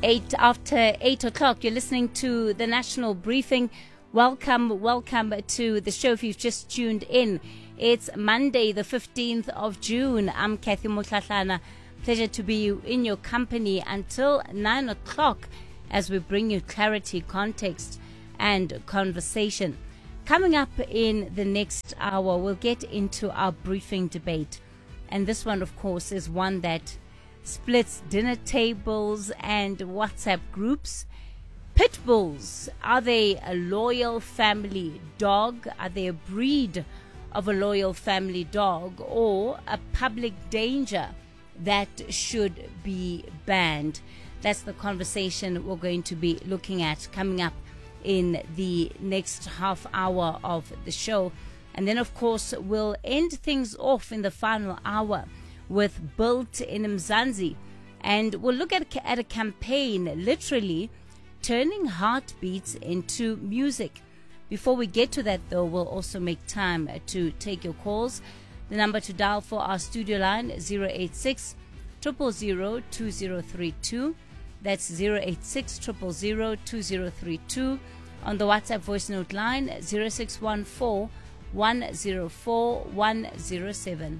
8 o'clock. You're listening to the National Briefing. Welcome to the show if you've just tuned in. It's Monday, the 15th of June. I'm Kathy Motlatlana. Pleasure to be in your company until 9 o'clock as we bring you clarity, context, and conversation. Coming up in the next hour, we'll get into our briefing debate. And this one, of course, is one that splits dinner tables and WhatsApp groups. Pit bulls, are they a loyal family dog? Are they a breed of a loyal family dog, or a public danger that should be banned? That's the conversation we're going to be looking at coming up in the next half hour of the show. And then, of course, we'll end things off in the final hour with Built in Mzansi. And we'll look at a campaign, literally turning heartbeats into music. Before we get to that, though, we'll also make time to take your calls. The number to dial for our studio line, 086 000 2032. That's 086 000 2032. On the WhatsApp voice note line, 0614 104 107.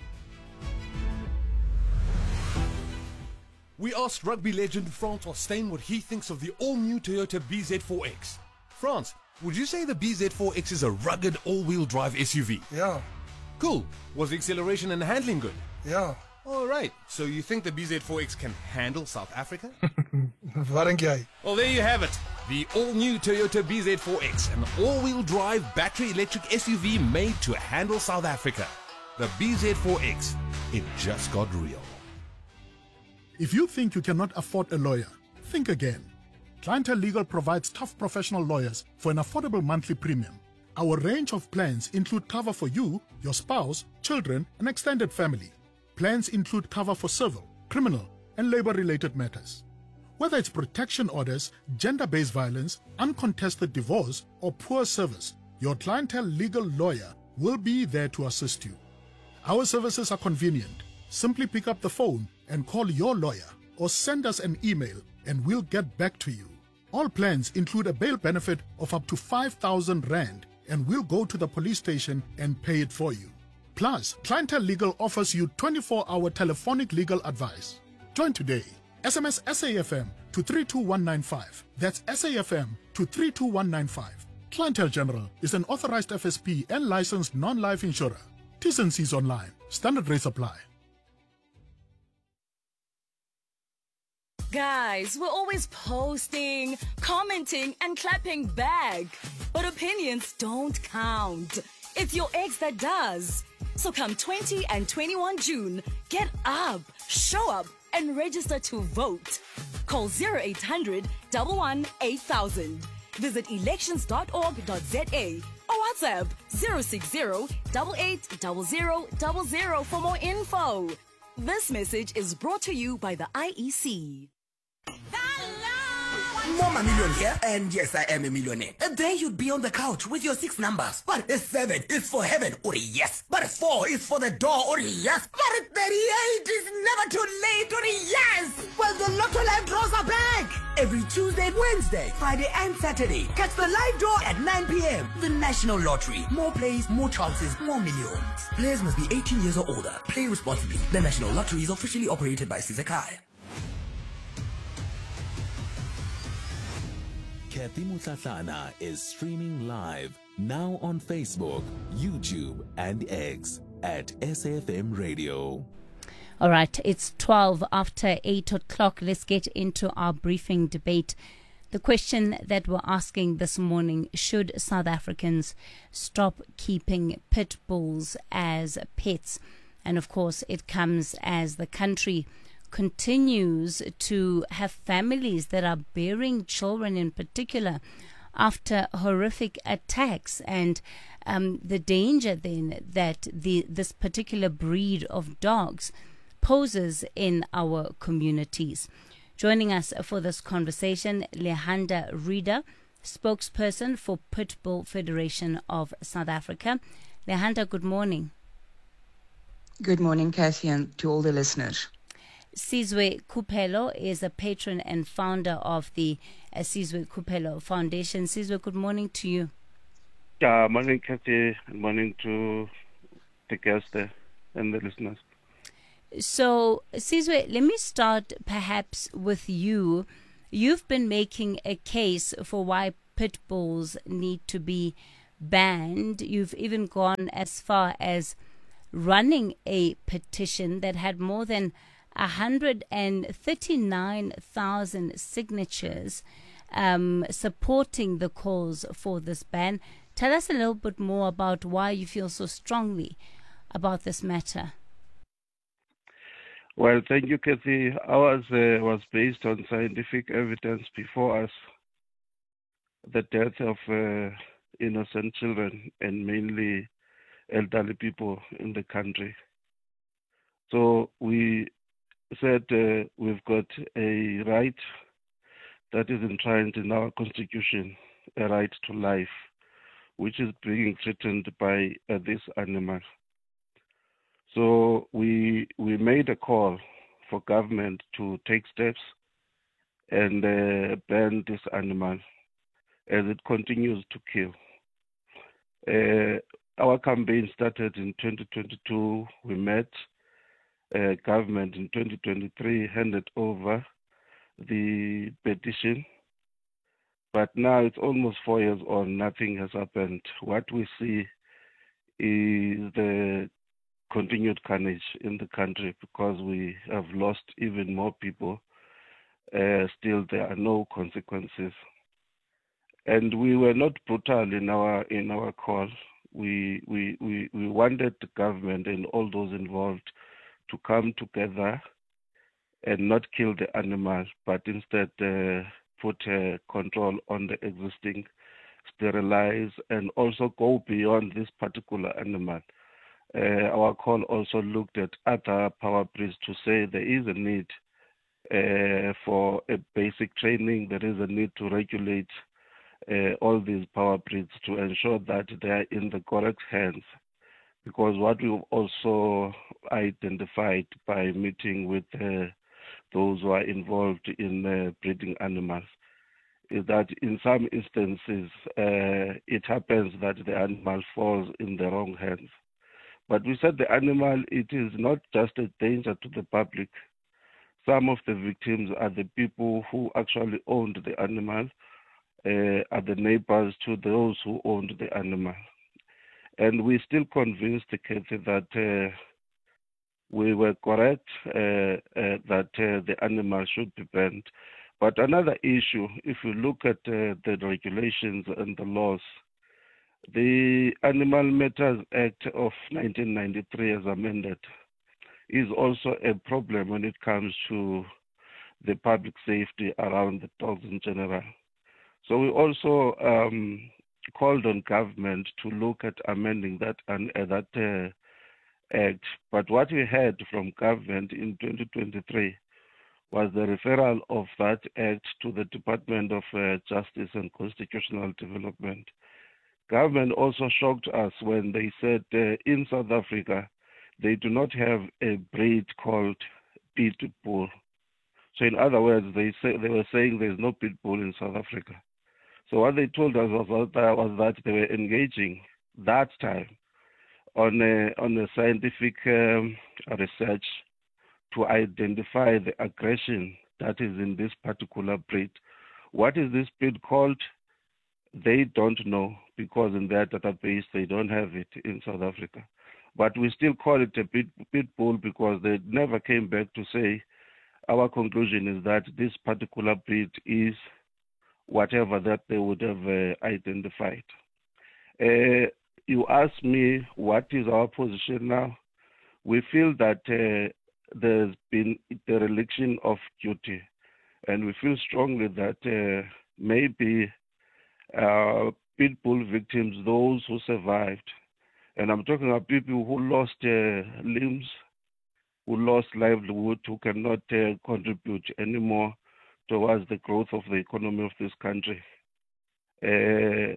We asked rugby legend Frans Oosthuizen what he thinks of the all-new Toyota BZ4X. Frans, would you say the BZ4X is a rugged all-wheel drive SUV? Yeah. Cool. Was the acceleration and handling good? Yeah. All right. So you think the BZ4X can handle South Africa? Wat dink jy? Well, there you have it. The all-new Toyota BZ4X, an all-wheel drive battery electric SUV made to handle South Africa. The BZ4X. It just got real. If you think you cannot afford a lawyer, think again. Clientele Legal provides tough professional lawyers for an affordable monthly premium. Our range of plans include cover for you, your spouse, children, and extended family. Plans include cover for civil, criminal, and labor-related matters. Whether it's protection orders, gender-based violence, uncontested divorce, or poor service, your Clientele Legal lawyer will be there to assist you. Our services are convenient. Simply pick up the phone and call your lawyer, or send us an email and we'll get back to you. All plans include a bail benefit of up to 5,000 Rand, and we'll go to the police station and pay it for you. Plus, Clientele Legal offers you 24-hour telephonic legal advice. Join today. SMS SAFM to 32195. That's SAFM to 32195. Clientele General is an authorized FSP and licensed non-life insurer. T's and C's online. Standard rates apply. Guys, we're always posting, commenting, and clapping back. But opinions don't count. It's your ex that does. So come 20 and 21 June, get up, show up, and register to vote. Call 0800 11 8000. Visit elections.org.za or WhatsApp 060 8800 00 for more info. This message is brought to you by the IEC. Mama millionaire, and yes, I am a millionaire. And then you'd be on the couch with your 6 numbers. But a 7 is for heaven, or yes. But a 4 is for the door, or yes. But a 38 is never too late, or yes. Well, the Lotto Live draws are back. Every Tuesday, Wednesday, Friday, and Saturday. Catch the live draw at 9 p.m. The National Lottery. More plays, more chances, more millions. Players must be 18 years or older. Play responsibly. The National Lottery is officially operated by Sizakai. Kathy Motlatlana is streaming live now on Facebook, YouTube, and X at SAFM Radio. All right, it's 12 after 8 o'clock. Let's get into our briefing debate. The question that we're asking this morning: should South Africans stop keeping pit bulls as pets? And of course, it comes as the country continues to have families that are bearing children in particular after horrific attacks, and the danger then that this particular breed of dogs poses in our communities. Joining us for this conversation, Lehanda Reader, spokesperson for Pitbull Federation of South Africa. Lehanda, good morning. Good morning, Kathy, and to all the listeners. Sizwe Kupelo is a patron and founder of the Sizwe Kupelo Foundation. Sizwe, good morning to you. Morning, Kathy, and morning to the guests there and the listeners. So, Sizwe, let me start perhaps with you. You've been making a case for why pit bulls need to be banned. You've even gone as far as running a petition that had more than 139,000 signatures supporting the cause for this ban. Tell us a little bit more about why you feel so strongly about this matter. Well, thank you, Kathy. Ours was based on scientific evidence before us. The death of innocent children and mainly elderly people in the country. So we said we've got a right that is enshrined in our constitution, a right to life, which is being threatened by this animal. So we made a call for government to take steps and ban this animal as it continues to kill. Our campaign started in 2022. We met government in 2023, handed over the petition. But now it's almost 4 years on, nothing has happened. What we see is the continued carnage in the country because we have lost even more people. Still, there are no consequences. And we were not brutal in our call. We wanted the government and all those involved to come together and not kill the animal, but instead put control on the existing, sterilize, and also go beyond this particular animal. Our call also looked at other power breeds to say there is a need for a basic training. There is a need to regulate all these power breeds to ensure that they are in the correct hands. Because what we've also identified by meeting with those who are involved in breeding animals is that in some instances it happens that the animal falls in the wrong hands. But we said the animal, it is not just a danger to the public. Some of the victims are the people who actually owned the animal, are the neighbors to those who owned the animal. And we're still convinced, Kathy, that we were correct, that the animal should be banned. But another issue, if you look at the regulations and the laws, the Animal Matters Act of 1993 as amended is also a problem when it comes to the public safety around the dogs in general. So we also called on government to look at amending that act. But what we heard from government in 2023 was the referral of that act to the Department of Justice and Constitutional Development. Government also shocked us when they said in South Africa they do not have a breed called pit bull. So in other words, they were saying there's no pit bull in South Africa. So what they told us was that they were engaging that time on a scientific research to identify the aggression that is in this particular breed. What is this breed called? They don't know because in their database they don't have it in South Africa. But we still call it a pit bull because they never came back to say our conclusion is that this particular breed is whatever that they would have identified. You asked me what is our position now. We feel that there's been the dereliction of duty, and we feel strongly that maybe pit bull victims, those who survived, and I'm talking about people who lost limbs, who lost livelihood, who cannot contribute anymore towards the growth of the economy of this country.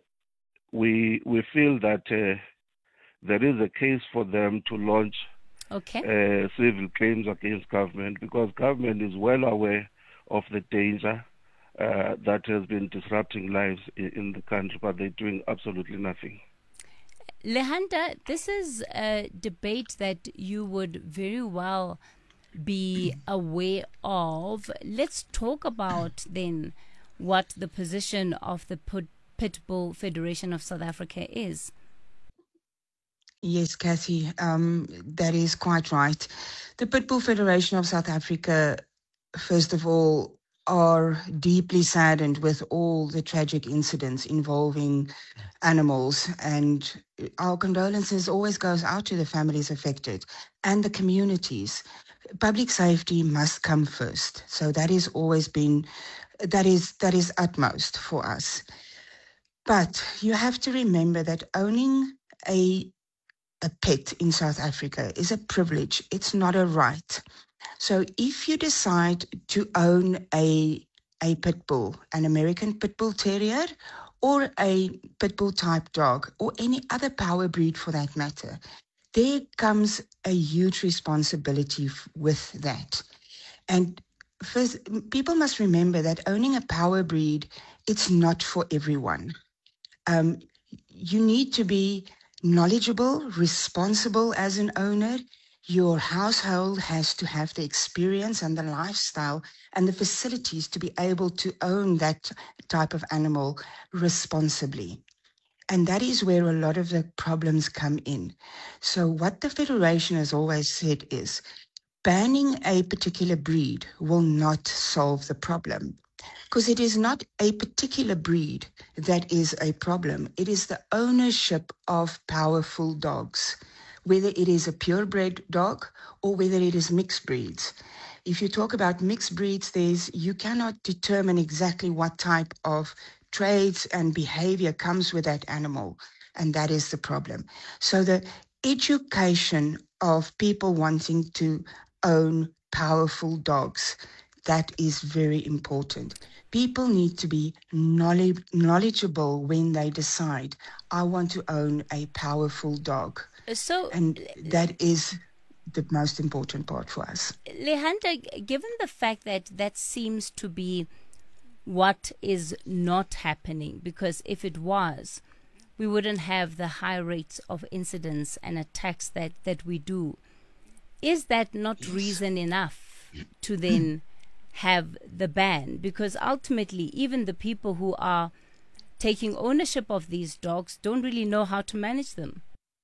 We feel that there is a case for them to launch civil claims against government, because government is well aware of the danger that has been disrupting lives in the country, but they're doing absolutely nothing. Lehanda, this is a debate that you would very well be aware of. Let's talk about then what the position of the Pitbull Federation of South Africa is. Yes, Kathy, that is quite right. The Pitbull Federation of South Africa, first of all, are deeply saddened with all the tragic incidents involving animals, and our condolences always goes out to the families affected and the communities. Public safety must come first. So that is always been, that is utmost for us. But you have to remember that owning a pet in South Africa is a privilege. It's not a right. So if you decide to own a pit bull, an American pit bull terrier, or a pit bull type dog, or any other power breed for that matter, there comes a huge responsibility with that. And first, people must remember that owning a power breed, it's not for everyone. You need to be knowledgeable, responsible as an owner. Your household has to have the experience and the lifestyle and the facilities to be able to own that type of animal responsibly. And that is where a lot of the problems come in. So what the Federation has always said is banning a particular breed will not solve the problem, because it is not a particular breed that is a problem. It is the ownership of powerful dogs, whether it is a purebred dog or whether it is mixed breeds. If you talk about mixed breeds, you cannot determine exactly what type of traits and behavior comes with that animal, and that is the problem. So the education of people wanting to own powerful dogs, that is very important. People need to be knowledgeable when they decide, I want to own a powerful dog. And that is the most important part for us. Lehanda, given the fact that that seems to be what is not happening, because if it was, we wouldn't have the high rates of incidents and attacks that we do. Is that not reason enough to then have the ban? Because ultimately, even the people who are taking ownership of these dogs don't really know how to manage them.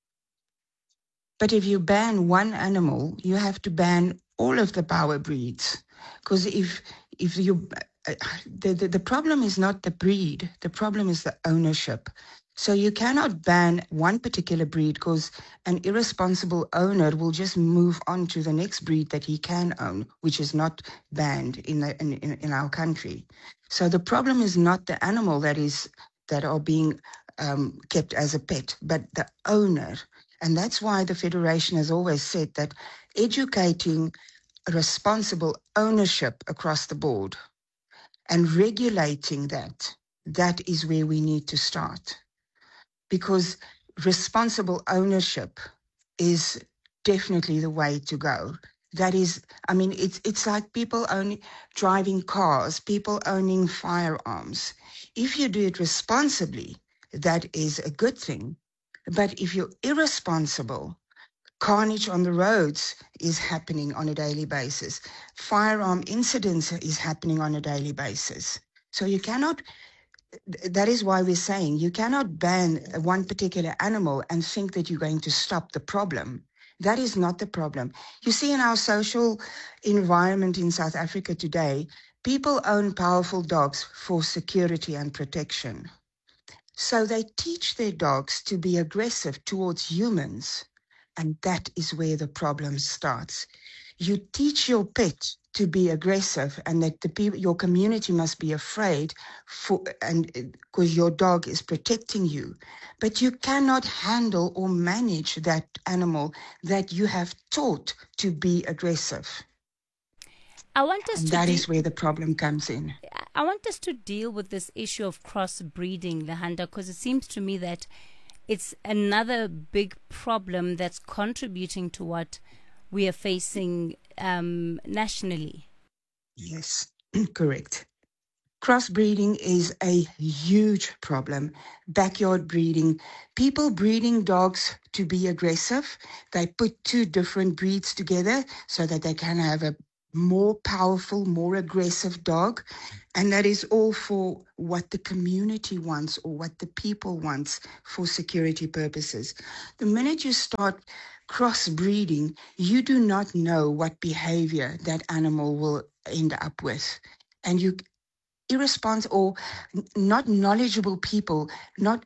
But if you ban one animal, you have to ban all of the power breeds. Because if you, the problem is not the breed, the problem is the ownership. So you cannot ban one particular breed, because an irresponsible owner will just move on to the next breed that he can own, which is not banned in our country. So the problem is not the animal that are being kept as a pet, but the owner. And that's why the Federation has always said that educating responsible ownership across the board and regulating that is where we need to start. Because responsible ownership is definitely the way to go. That is, I mean, it's like people driving cars, people owning firearms. If you do it responsibly, that is a good thing. But if you're irresponsible, carnage on the roads is happening on a daily basis. Firearm incidents is happening on a daily basis. So you cannot, that is why we're saying you cannot ban one particular animal and think that you're going to stop the problem. That is not the problem. You see, in our social environment in South Africa today, people own powerful dogs for security and protection. So they teach their dogs to be aggressive towards humans, and that is where the problem starts. You teach your pet to be aggressive, and that your community must be afraid because your dog is protecting you. But you cannot handle or manage that animal that you have taught to be aggressive. That is where the problem comes in. I want us to deal with this issue of crossbreeding, Lehanda, because it seems to me that it's another big problem that's contributing to what we are facing nationally. Yes, correct. Crossbreeding is a huge problem. Backyard breeding. People breeding dogs to be aggressive. They put two different breeds together so that they can have a more powerful, more aggressive dog. And that is all for what the community wants or what the people wants for security purposes. The minute you start crossbreeding, you do not know what behavior that animal will end up with. And you irresponsible or not knowledgeable people, not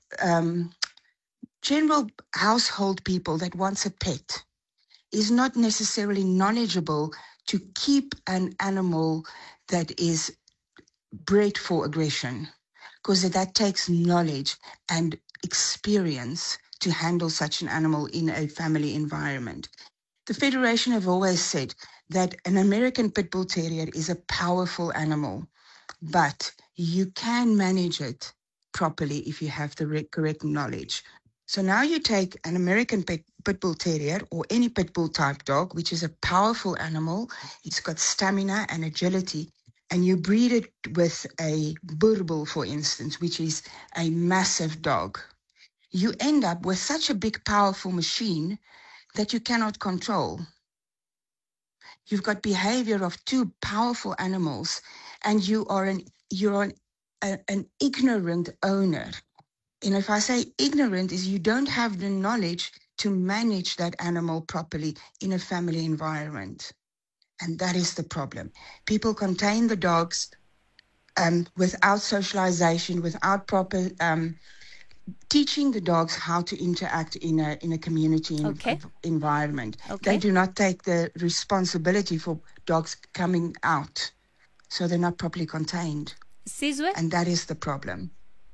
general household people that wants a pet is not necessarily knowledgeable to keep an animal that is bred for aggression, because that takes knowledge and experience to handle such an animal in a family environment. The Federation have always said that an American Pit Bull Terrier is a powerful animal, but you can manage it properly if you have the correct knowledge. So now you take an American Pit Bull Terrier or any Pit Bull type dog, which is a powerful animal, it's got stamina and agility, and you breed it with a Boer Bull, for instance, which is a massive dog. You end up with such a big, powerful machine that you cannot control. You've got behavior of two powerful animals, and you're an ignorant owner. And if I say ignorant, is you don't have the knowledge to manage that animal properly in a family environment. And that is the problem. People contain the dogs without socialization, without proper teaching the dogs how to interact in a community environment. Okay. They do not take the responsibility for dogs coming out, so they're not properly contained. Sizwe? And that is the problem.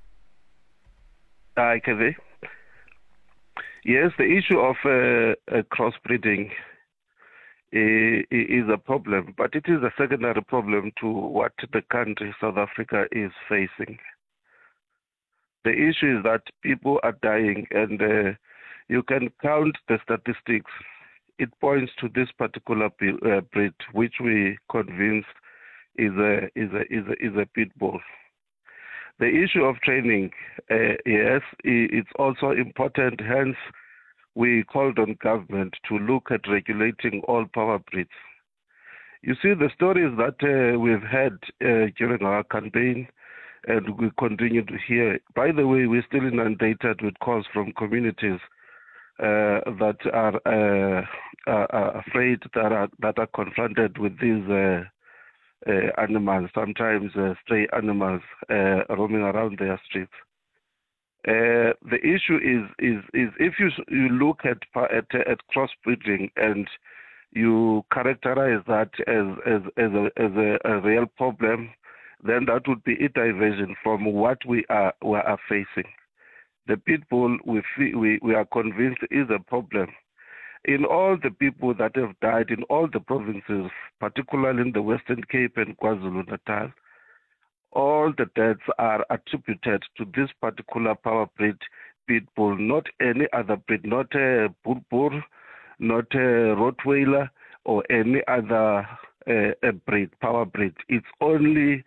Hi, Kevin. Yes, the issue of crossbreeding is a problem, but it is a secondary problem to what the country, South Africa, is facing. The issue is that people are dying, and you can count the statistics. It points to this particular breed, which we convinced is a pit bull. The issue of training, yes, it's also important. Hence, we called on government to look at regulating all power breeds. You see, the stories that we've had during our campaign, and we continue to hear. By the way, we're still inundated with calls from communities that are afraid, that are confronted with these animals, sometimes stray animals roaming around their streets. The issue is if you look at crossbreeding and you characterize that as a real problem, then that would be a diversion from what we are facing. The pit bull, we are convinced, is a problem. In all the people that have died in all the provinces, particularly in the Western Cape and KwaZulu-Natal, all the deaths are attributed to this particular power breed pit bull, not any other breed, not a Boer Boer, not a Rottweiler, or any other breed, power breed. It's only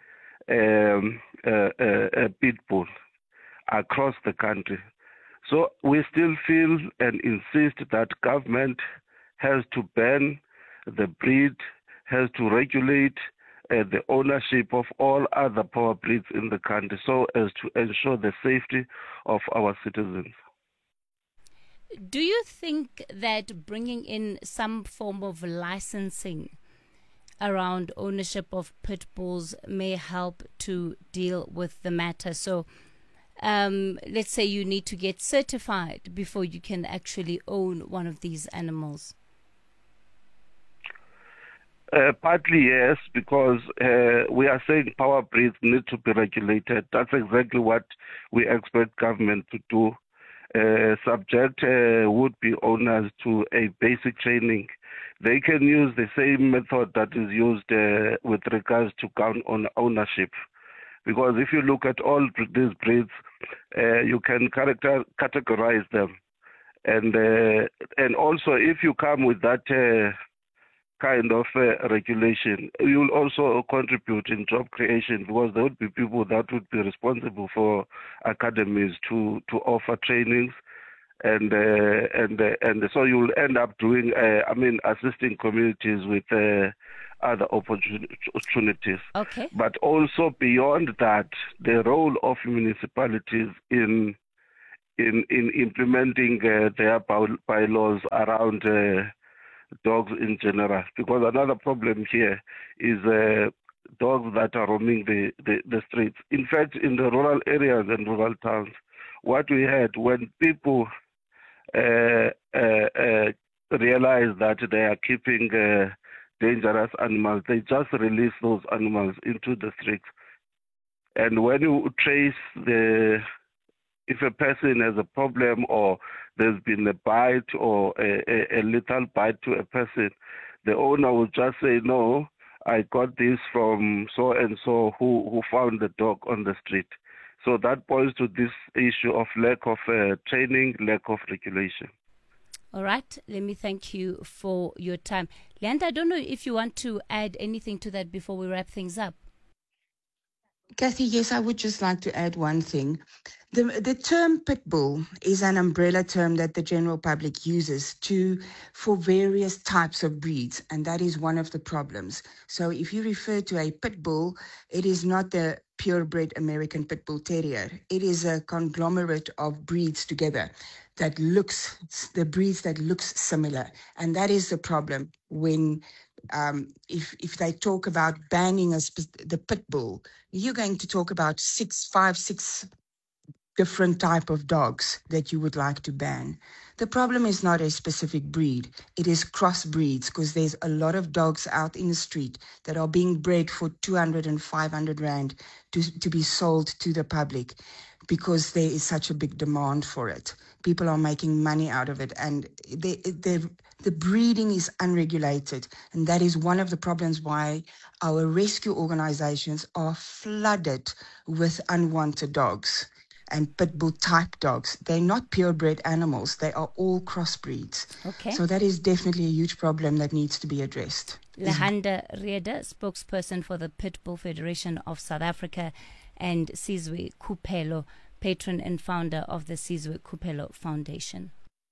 a pit bull across the country. So we still feel and insist that government has to ban the breed, has to regulate the ownership of all other power breeds in the country so as to ensure the safety of our citizens. Do you think that bringing in some form of licensing around ownership of pit bulls may help to deal with the matter? So let's say you need to get certified before you can actually own one of these animals. Partly yes, because we are saying power breeds need to be regulated. That's exactly what we expect government to do. Subject would-be owners to a basic training. They can use the same method that is used with regards to gun ownership. Because if you look at all these breeds, you can categorize them. And also if you come with that kind of regulation, you will also contribute in job creation, because there would be people that would be responsible for academies to offer trainings, and so you will end up doing, assisting communities with other opportunities. Okay. But also beyond that, the role of municipalities in implementing their bylaws around dogs in general, because another problem here is dogs that are roaming the streets. In fact, in the rural areas and rural towns, what we had when people realize that they are keeping dangerous animals, they just release those animals into the streets. And when you trace if a person has a problem, or there's been a bite or a lethal bite to a person, the owner will just say, no, I got this from so-and-so who found the dog on the street. So that points to this issue of lack of training, lack of regulation. All right. Let me thank you for your time. Leanda, I don't know if you want to add anything to that before we wrap things up. Kathy, yes, I would just like to add one thing. The term pit bull is an umbrella term that the general public uses for various types of breeds, and that is one of the problems. So if you refer to a pit bull, it is not the purebred American pit bull terrier. It is a conglomerate of breeds together that looks similar, and that is the problem when if they talk about banning the pit bull, you're going to talk about five, six different type of dogs that you would like to ban. The problem is not a specific breed. It is crossbreeds, because there's a lot of dogs out in the street that are being bred for 200 and 500 rand to be sold to the public, because there is such a big demand for it. People are making money out of it, and the breeding is unregulated. And that is one of the problems why our rescue organizations are flooded with unwanted dogs and pit bull type dogs. They're not purebred animals. They are all crossbreeds. Okay. So that is definitely a huge problem that needs to be addressed. Lehanda Rieder, spokesperson for the Pit Bull Federation of South Africa, and Sizwe Kupelo, patron and founder of the Sizwe Kupelo Foundation.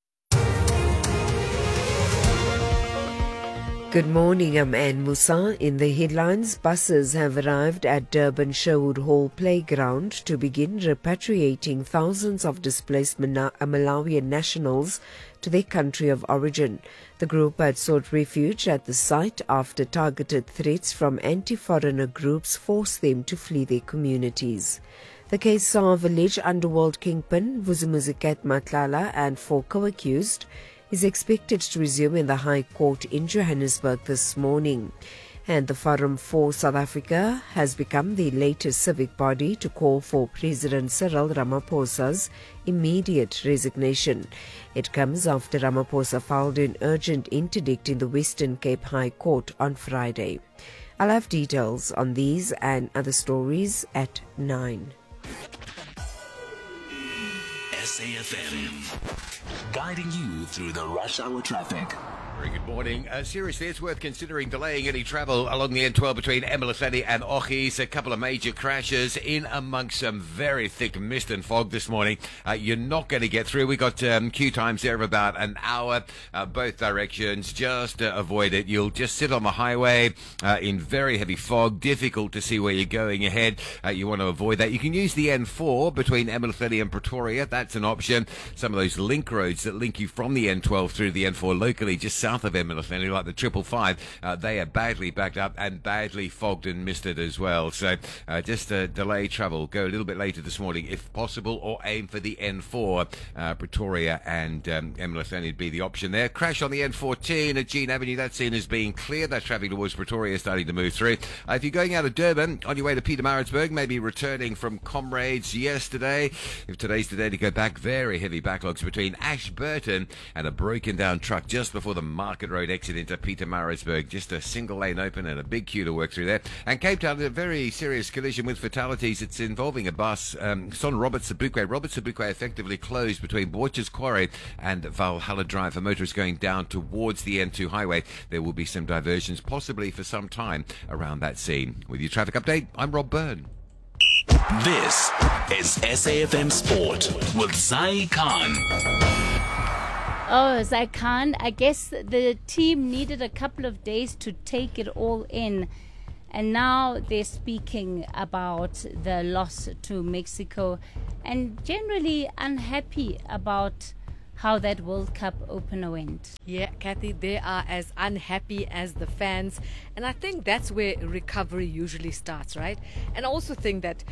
Good morning, I'm Anne Musa. In the headlines, buses have arrived at Durban Sherwood Hall Playground to begin repatriating thousands of displaced Malawian nationals to their country of origin. The group had sought refuge at the site after targeted threats from anti-foreigner groups forced them to flee their communities. The case of alleged underworld kingpin Vusimuzi Matlala and 4 co-accused is expected to resume in the High Court in Johannesburg this morning. And the Forum for South Africa has become the latest civic body to call for President Cyril Ramaphosa's immediate resignation. It comes after Ramaphosa filed an urgent interdict in the Western Cape High Court on Friday. I'll have details on these and other stories at 9. SAFM, guiding you through the rush hour traffic. Very good morning. Seriously, it's worth considering delaying any travel along the N12 between Emerlahleni and Ochis. A couple of major crashes in amongst some very thick mist and fog this morning. You're not going to get through. We got queue times there of about an hour, both directions. Just avoid it. You'll just sit on the highway in very heavy fog. Difficult to see where you're going ahead. You want to avoid that. You can use the N4 between Emerlahleni and Pretoria. That's an option. Some of those link roads that link you from the N12 through the N4 locally, just south of Emerlahleni, like the 555, they are badly backed up and badly fogged and misted as well. So just delay travel. Go a little bit later this morning if possible, or aim for the N4. Pretoria and Emerlahleni would be the option there. Crash on the N14 at Jean Avenue. That scene is being cleared. That traffic towards Pretoria is starting to move through. If you're going out of Durban on your way to Pietermaritzburg, maybe returning from Comrades yesterday, if today's the day to go back, very heavy backlogs between Ashburton and a broken down truck just before the Market Road exit into Pietermaritzburg. Just a single lane open and a big queue to work through there. And Cape Town, a very serious collision with fatalities. It's involving a bus. Son Robert Sobukwe effectively closed between Borchers Quarry and Valhalla Drive. A motorist going down towards the N2 highway. There will be some diversions, possibly for some time, around that scene. With your traffic update, I'm Rob Byrne. This is SAFM Sport with Zai Khan. Oh, Zai Khan, I guess the team needed a couple of days to take it all in. And now they're speaking about the loss to Mexico and generally unhappy about how that World Cup opener went. Yeah, Kathy, they are as unhappy as the fans. And I think that's where recovery usually starts, right? And I also think that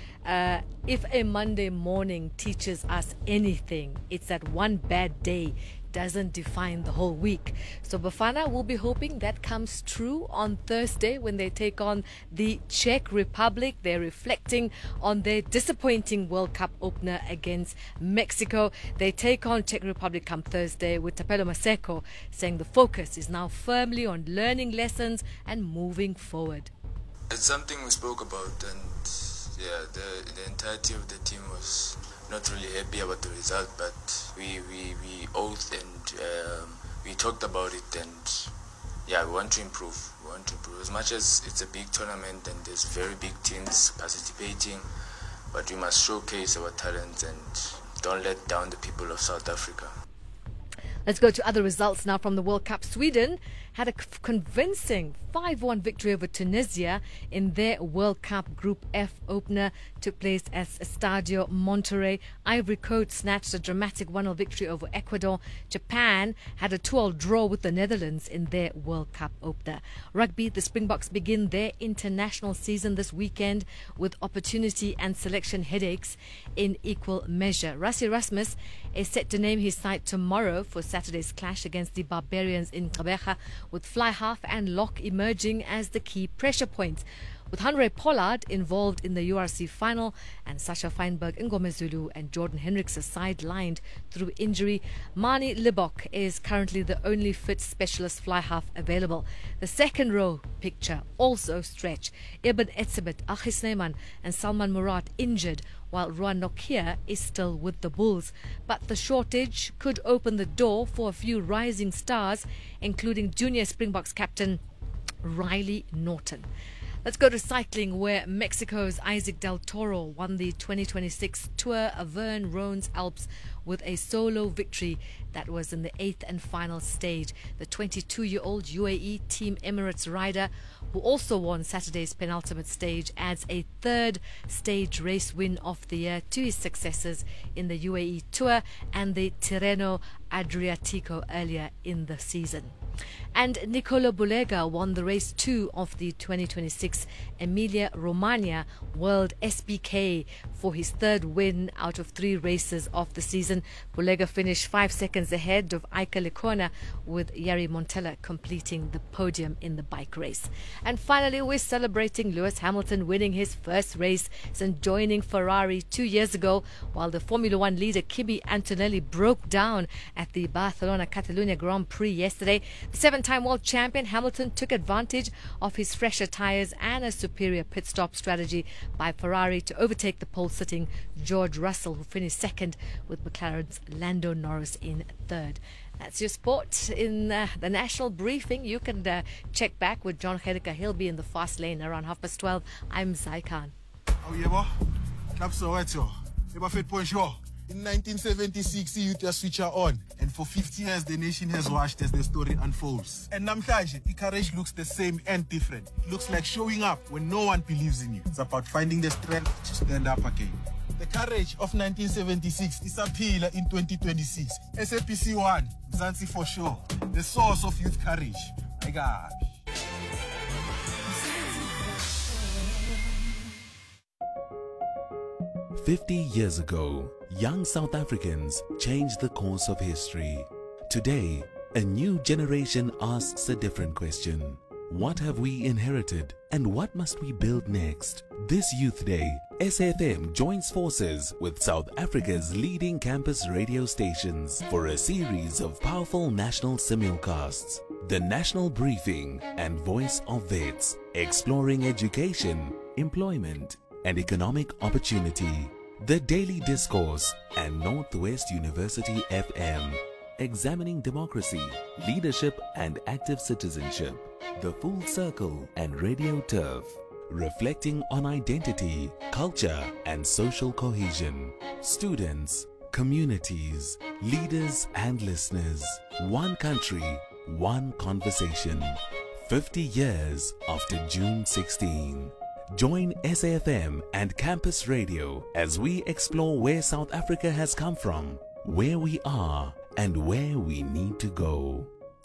if a Monday morning teaches us anything, it's that one bad day doesn't define the whole week. So Bafana will be hoping that comes true on Thursday when they take on the Czech Republic. They're reflecting on their disappointing World Cup opener against Mexico. They take on Czech Republic come Thursday, with Tapelo Maseko saying the focus is now firmly on learning lessons and moving forward. It's something we spoke about, and yeah, the entirety of the team was not really happy about the result, but we oathed and we talked about it, and yeah, we want to improve. As much as it's a big tournament and there's very big teams participating, but we must showcase our talents and don't let down the people of South Africa. Let's go to other results now from the World Cup. Sweden had a convincing 5-1 victory over Tunisia in their World Cup Group F opener. Took place at Estadio Monterrey. Ivory Coast snatched a dramatic 1-0 victory over Ecuador. Japan had a 2-2 draw with the Netherlands in their World Cup opener. Rugby, the Springboks begin their international season this weekend with opportunity and selection headaches in equal measure. Rassie Erasmus is set to name his side tomorrow for Saturday's clash against the Barbarians in Gqeberha, with fly half and lock emerging as the key pressure points. With Henry Pollard involved in the URC final and Sasha Feinberg, Ngomezulu and Jordan Hendricks are sidelined through injury, Mani Libok is currently the only fit specialist fly half available. The second row picture also stretched. Ibn Etzebet, Achis Neyman and Salman Murat injured, while Ruan Nokia is still with the Bulls. But the shortage could open the door for a few rising stars, including junior Springboks captain Riley Norton. Let's go to cycling, where Mexico's Isaac Del Toro won the 2026 Tour Auvergne Rhône Alps with a solo victory that was in the 8th and final stage. The 22-year-old UAE Team Emirates rider, who also won Saturday's penultimate stage, adds a third stage race win of the year to his successes in the UAE Tour and the Tirreno Adriatico earlier in the season. And Nicolo Bulega won the race 2 of the 2026 Emilia-Romagna World SBK for his third win out of 3 races of the season. Bulega finished 5 seconds ahead of Iker Lecuona, with Yari Montella completing the podium in the bike race. And finally, we're celebrating Lewis Hamilton winning his first race since joining Ferrari 2 years ago, while the Formula One leader Kimi Antonelli broke down at the Barcelona-Catalunya Grand Prix yesterday. The 7-time world champion Hamilton took advantage of his fresher tyres and a superior pit stop strategy by Ferrari to overtake the pole-sitting George Russell, who finished second, with McLaren's Lando Norris in third. That's your sport in the national briefing. You can check back with John Hedeka. He'll be in the fast lane around 12:30. I'm Zai Khan. Oh, yeah, Club Soweto. In 1976, the youth switcher on, and for 50 years the nation has watched as the story unfolds. And namhlanje, courage looks the same and different. It looks like showing up when no one believes in you. It's about finding the strength to stand up again. The courage of 1976 is a pillar in 2026. SAPC 1, Mzansi for sure. The source of youth courage. My God. "50 years ago, young South Africans changed the course of history. Today, a new generation asks a different question. What have we inherited, and what must we build next?" This Youth Day, SAFM joins forces with South Africa's leading campus radio stations for a series of powerful national simulcasts. The National Briefing and Voice of Vets, exploring education, employment, and economic opportunity. The Daily Discourse and Northwest University FM, examining democracy, leadership, and active citizenship. The Full Circle and Radio Turf, reflecting on identity, culture, and social cohesion. Students, communities, leaders, and listeners. One country, one conversation. 50 years after June 16. Join SAFM and Campus Radio as we explore where South Africa has come from, where we are, and where we need to go.